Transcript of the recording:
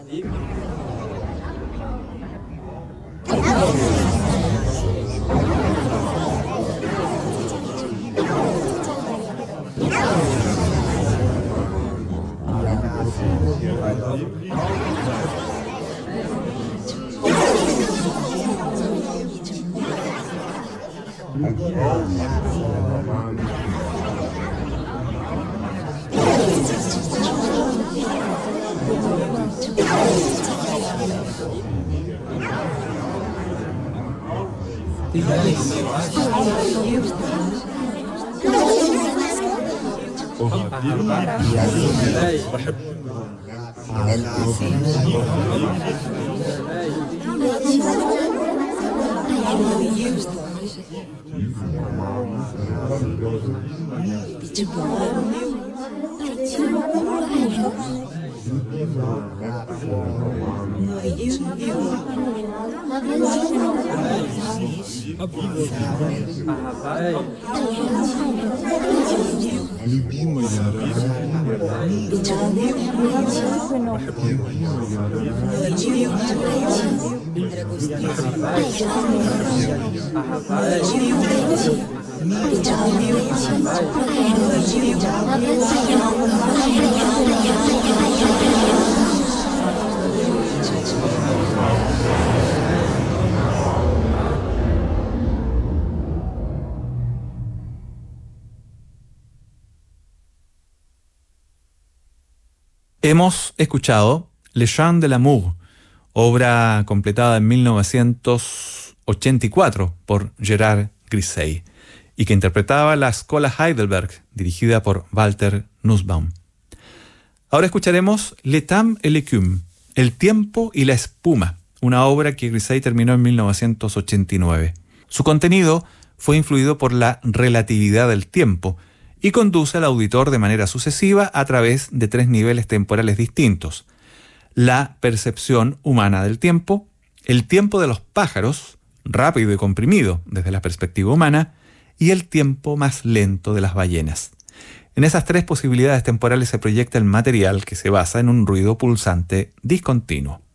Hemos escuchado Le Chant de l'Amour, obra completada en 1984 por Gerard Grisey y que interpretaba la Schola Heidelberg, dirigida por Walter Nussbaum. Ahora escucharemos Le Temps et l'Écume, El tiempo y la espuma, una obra que Grisey terminó en 1989. Su contenido fue influido por la relatividad del tiempo y conduce al auditor de manera sucesiva a través de 3 niveles temporales distintos: la percepción humana del tiempo, el tiempo de los pájaros, rápido y comprimido desde la perspectiva humana, y el tiempo más lento de las ballenas. En esas 3 posibilidades temporales se proyecta el material que se basa en un ruido pulsante discontinuo.